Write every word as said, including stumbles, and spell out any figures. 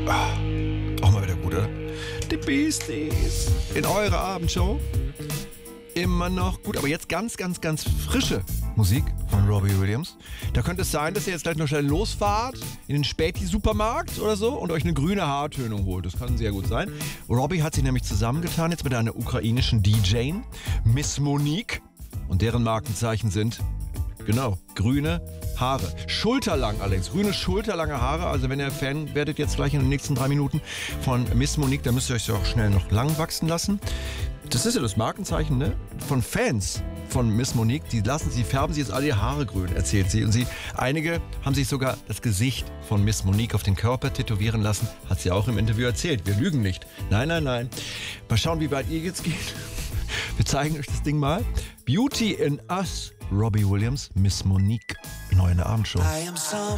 Ah, auch mal wieder gut, oder? Die Beasties in eurer Abendshow. Immer noch gut, aber jetzt ganz, ganz, ganz frische Musik von Robbie Williams. Da könnte es sein, dass ihr jetzt gleich noch schnell losfahrt in den Späti-Supermarkt oder so und euch eine grüne Haartönung holt. Das kann sehr gut sein. Robbie hat sich nämlich zusammengetan jetzt mit einer ukrainischen D J, Miss Monique. Und deren Markenzeichen sind, genau, grüne Haare. Schulterlang allerdings, grüne schulterlange Haare. Also wenn ihr Fan werdet jetzt gleich in den nächsten drei Minuten von Miss Monique, dann müsst ihr euch auch schnell noch lang wachsen lassen. Das ist ja das Markenzeichen, ne? Von Fans von Miss Monique. Die lassen sie, färben sie jetzt alle ihre Haare grün, erzählt sie. Und sie, einige haben sich sogar das Gesicht von Miss Monique auf den Körper tätowieren lassen. Hat sie auch im Interview erzählt. Wir lügen nicht. Nein, nein, nein. Mal schauen, wie weit ihr jetzt geht. Wir zeigen euch das Ding mal. Beauty in Us, Robbie Williams, Miss Monique. Neu in der Abendshow.